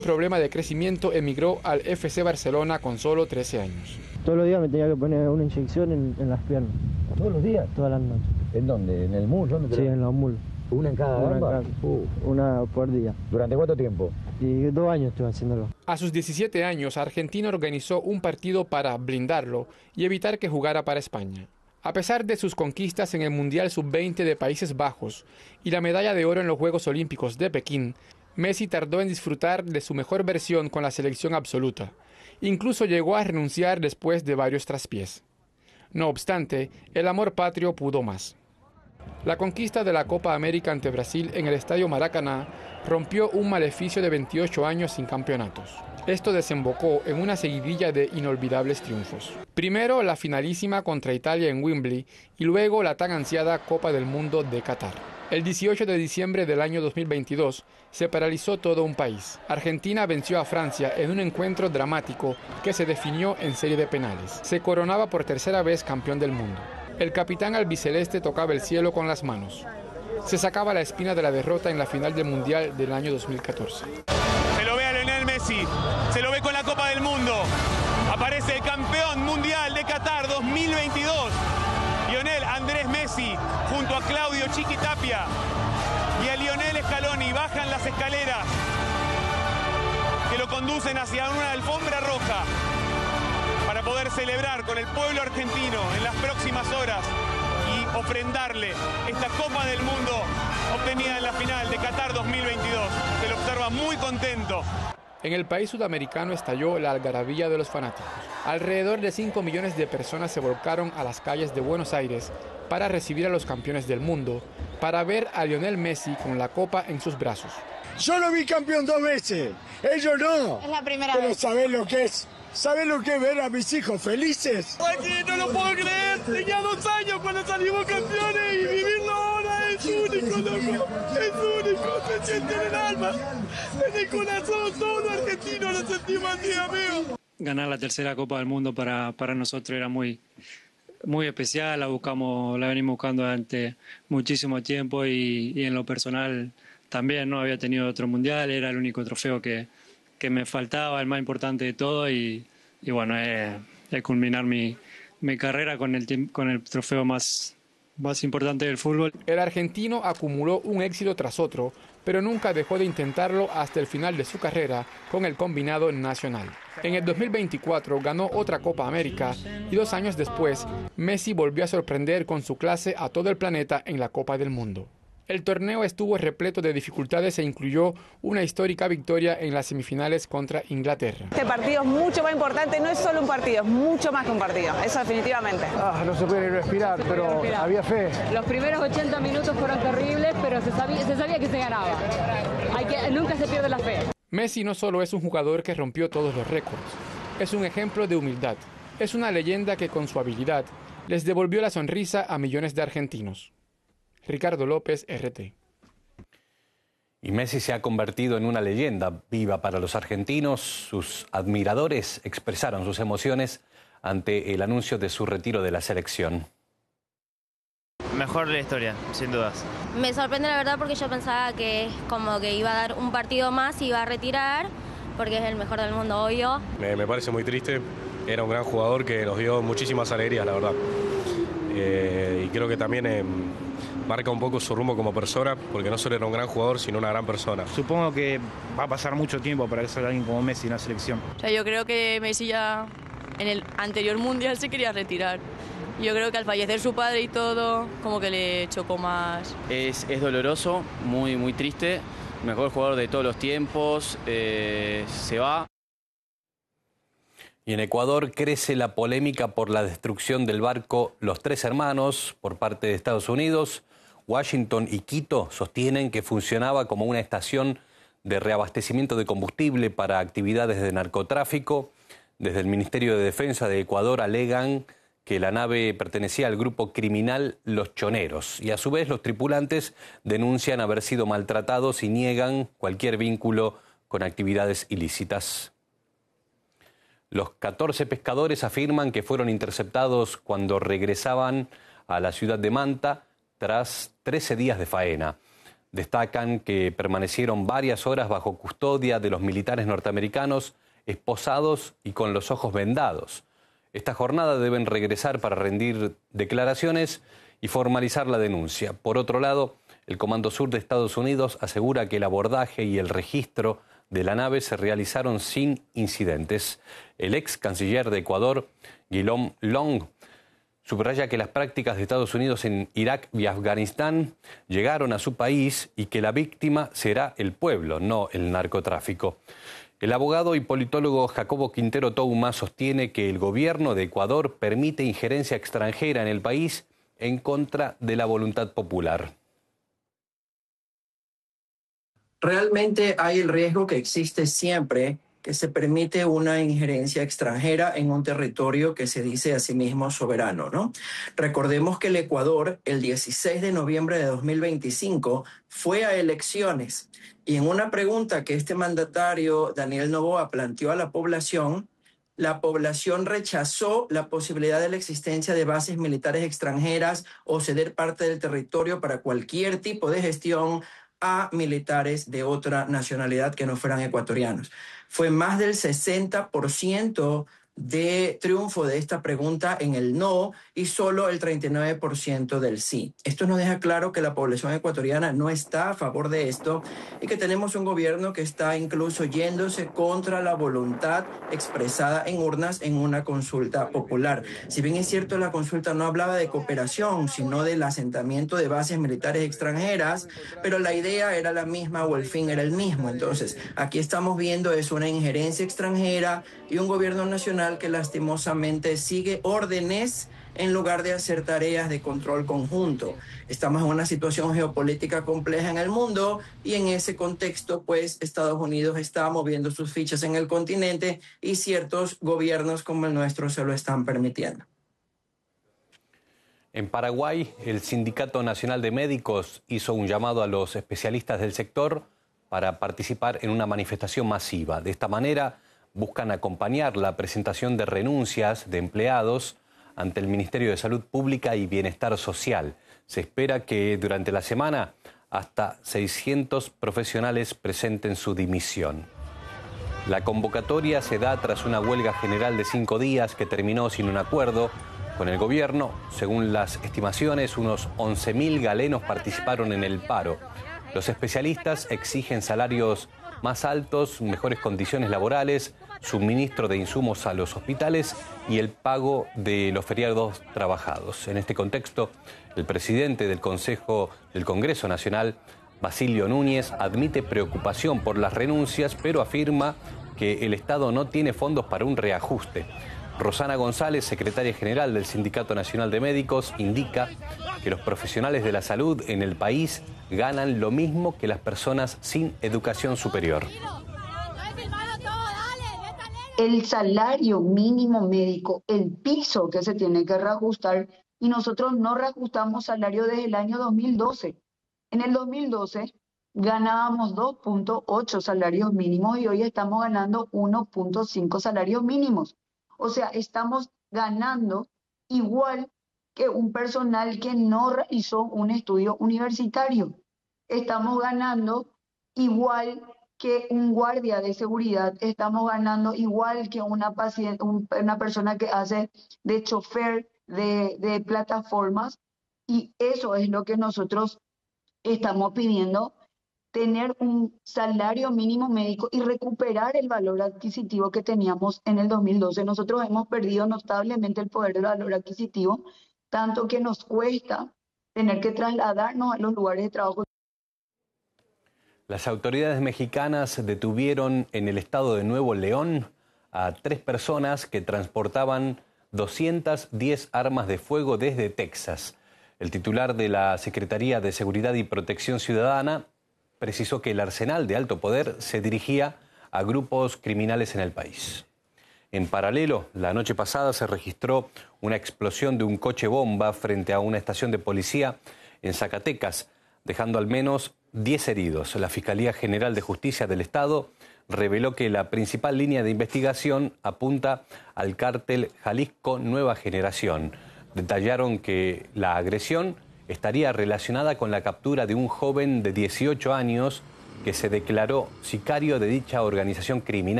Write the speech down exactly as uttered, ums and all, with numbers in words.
Problema de crecimiento, emigró al F C Barcelona con solo trece años. Todos los días me tenía que poner una inyección en, en las piernas. ¿Todos los días? Todas las noches. ¿En dónde? ¿En el muslo? ¿Dónde Sí, en los muslos. ¿Una en cada Una, gamba? en cada, uh. una por día. ¿Durante cuánto tiempo? Y dos años estuve haciéndolo. A sus diecisiete años, Argentina organizó un partido para blindarlo y evitar que jugara para España. A pesar de sus conquistas en el Mundial sub veinte de Países Bajos y la medalla de oro en los Juegos Olímpicos de Pekín, Messi tardó en disfrutar de su mejor versión con la selección absoluta. Incluso llegó a renunciar después de varios traspiés. No obstante, el amor patrio pudo más. La conquista de la Copa América ante Brasil en el Estadio Maracaná rompió un maleficio de veintiocho años sin campeonatos. Esto desembocó en una seguidilla de inolvidables triunfos. Primero la finalísima contra Italia en Wembley y luego la tan ansiada Copa del Mundo de Qatar. El dieciocho de diciembre del año dos mil veintidós se paralizó todo un país. Argentina venció a Francia en un encuentro dramático que se definió en serie de penales. Se coronaba por tercera vez campeón del mundo. El capitán albiceleste tocaba el cielo con las manos. Se sacaba la espina de la derrota en la final del Mundial del año dos mil catorce. Se lo ve a Lionel Messi, se lo ve con la Copa del Mundo. Aparece el campeón mundial de Qatar dos mil veintidós. Lionel Andrés Messi junto a Claudio Chiqui Tapia y a Lionel Scaloni bajan las escaleras que lo conducen hacia una alfombra roja para poder celebrar con el pueblo argentino en las próximas horas y ofrendarle esta Copa del Mundo obtenida en la final de Qatar dos mil veintidós. Se lo observa muy contento. En el país sudamericano estalló la algarabía de los fanáticos. Alrededor de cinco millones de personas se volcaron a las calles de Buenos Aires para recibir a los campeones del mundo, para ver a Lionel Messi con la copa en sus brazos. Yo lo vi campeón dos veces, ellos no. Es la primera Pero vez. ¿sabés lo que es? ¿Sabés lo que es ver a mis hijos felices? Aquí no lo puedo creer, tenía dos años cuando salimos campeones y vivirlo ahora es único, loco. Es único, se siente en el alma, en el corazón, todo lo argentino lo sentimos así, amigo. Ganar la tercera Copa del Mundo para, para nosotros era muy, muy especial, la buscamos, la venimos buscando durante muchísimo tiempo y, y en lo personal también no había tenido otro mundial, era el único trofeo que, que me faltaba, el más importante de todo y, y bueno, es, es culminar mi, mi carrera con el, con el trofeo más, más importante del fútbol. El argentino acumuló un éxito tras otro, pero nunca dejó de intentarlo hasta el final de su carrera con el combinado nacional. En el dos mil veinticuatro ganó otra Copa América y dos años después, Messi volvió a sorprender con su clase a todo el planeta en la Copa del Mundo. El torneo estuvo repleto de dificultades e incluyó una histórica victoria en las semifinales contra Inglaterra. Este partido es mucho más importante, no es solo un partido, es mucho más que un partido, eso definitivamente. Ah, no se puede ni respirar, pero respirar. Había fe. Los primeros ochenta minutos fueron terribles, pero se sabía, se sabía que se ganaba. Hay que, nunca se pierde la fe. Messi no solo es un jugador que rompió todos los récords, es un ejemplo de humildad. Es una leyenda que con su habilidad les devolvió la sonrisa a millones de argentinos. Ricardo López, R T. Y Messi se ha convertido en una leyenda viva para los argentinos. Sus admiradores expresaron sus emociones ante el anuncio de su retiro de la selección. Mejor de la historia, sin dudas. Me sorprende la verdad porque yo pensaba que como que iba a dar un partido más y iba a retirar, porque es el mejor del mundo, obvio. Me, me parece muy triste. Era un gran jugador que nos dio muchísimas alegrías, la verdad. Eh, y creo que también eh, marca un poco su rumbo como persona, porque no solo era un gran jugador, sino una gran persona. Supongo que va a pasar mucho tiempo para que salga alguien como Messi en la selección. O sea, yo creo que Messi ya en el anterior mundial se quería retirar. Yo creo que al fallecer su padre y todo, como que le chocó más. Es, es doloroso, muy, muy triste. Mejor jugador de todos los tiempos, eh, se va. Y en Ecuador crece la polémica por la destrucción del barco Los Tres Hermanos por parte de Estados Unidos. Washington y Quito sostienen que funcionaba como una estación de reabastecimiento de combustible para actividades de narcotráfico. Desde el Ministerio de Defensa de Ecuador alegan que la nave pertenecía al grupo criminal Los Choneros. Y a su vez los tripulantes denuncian haber sido maltratados y niegan cualquier vínculo con actividades ilícitas. Los catorce pescadores afirman que fueron interceptados cuando regresaban a la ciudad de Manta tras trece días de faena. Destacan que permanecieron varias horas bajo custodia de los militares norteamericanos, esposados y con los ojos vendados. Esta jornada deben regresar para rendir declaraciones y formalizar la denuncia. Por otro lado, el Comando Sur de Estados Unidos asegura que el abordaje y el registro de la nave se realizaron sin incidentes. El ex canciller de Ecuador, Guillaume Long, subraya que las prácticas de Estados Unidos en Irak y Afganistán llegaron a su país y que la víctima será el pueblo, no el narcotráfico. El abogado y politólogo Jacobo Quintero Touma sostiene que el gobierno de Ecuador permite injerencia extranjera en el país en contra de la voluntad popular. Realmente hay el riesgo que existe siempre que se permite una injerencia extranjera en un territorio que se dice a sí mismo soberano, ¿no? Recordemos que el Ecuador, el dieciséis de noviembre de dos mil veinticinco, fue a elecciones y en una pregunta que este mandatario, Daniel Noboa, planteó a la población, la población rechazó la posibilidad de la existencia de bases militares extranjeras o ceder parte del territorio para cualquier tipo de gestión a militares de otra nacionalidad que no fueran ecuatorianos. Fue más del sesenta por ciento de triunfo de esta pregunta en el no y solo el treinta y nueve por ciento del sí. Esto nos deja claro que la población ecuatoriana no está a favor de esto y que tenemos un gobierno que está incluso yéndose contra la voluntad expresada en urnas en una consulta popular. Si bien es cierto, la consulta no hablaba de cooperación, sino del asentamiento de bases militares extranjeras, pero la idea era la misma o el fin era el mismo. Entonces, aquí estamos viendo es una injerencia extranjera y un gobierno nacional que lastimosamente sigue órdenes en lugar de hacer tareas de control conjunto. Estamos en una situación geopolítica compleja en el mundo y en ese contexto, pues, Estados Unidos está moviendo sus fichas en el continente y ciertos gobiernos como el nuestro se lo están permitiendo. En Paraguay, el Sindicato Nacional de Médicos hizo un llamado a los especialistas del sector para participar en una manifestación masiva. De esta manera, buscan acompañar la presentación de renuncias de empleados ante el Ministerio de Salud Pública y Bienestar Social. Se espera que durante la semana hasta seiscientos profesionales presenten su dimisión. La convocatoria se da tras una huelga general de cinco días que terminó sin un acuerdo con el gobierno. Según las estimaciones, unos once mil galenos participaron en el paro. Los especialistas exigen salarios más altos, mejores condiciones laborales, suministro de insumos a los hospitales y el pago de los feriados trabajados. En este contexto, el presidente del Consejo del Congreso Nacional, Basilio Núñez, admite preocupación por las renuncias, pero afirma que el Estado no tiene fondos para un reajuste. Rosana González, secretaria general del Sindicato Nacional de Médicos, indica que los profesionales de la salud en el país ganan lo mismo que las personas sin educación superior. El salario mínimo médico, el piso que se tiene que reajustar, y nosotros no reajustamos salario desde el año dos mil doce. En el dos mil doce ganábamos dos punto ocho salarios mínimos y hoy estamos ganando uno punto cinco salarios mínimos. O sea, estamos ganando igual que un personal que no realizó un estudio universitario. Estamos ganando igual que un guardia de seguridad, estamos ganando igual que una, paciente, un, una persona que hace de chofer de, de plataformas, y eso es lo que nosotros estamos pidiendo, tener un salario mínimo médico y recuperar el valor adquisitivo que teníamos en el dos mil doce. Nosotros hemos perdido notablemente el poder del valor adquisitivo, tanto que nos cuesta tener que trasladarnos a los lugares de trabajo. Las autoridades mexicanas detuvieron en el estado de Nuevo León a tres personas que transportaban doscientas diez armas de fuego desde Texas. El titular de la Secretaría de Seguridad y Protección Ciudadana precisó que el arsenal de alto poder se dirigía a grupos criminales en el país. En paralelo, la noche pasada se registró una explosión de un coche bomba frente a una estación de policía en Zacatecas, dejando al menos diez heridos. La Fiscalía General de Justicia del Estado reveló que la principal línea de investigación apunta al cártel Jalisco Nueva Generación. Detallaron que la agresión estaría relacionada con la captura de un joven de dieciocho años que se declaró sicario de dicha organización criminal.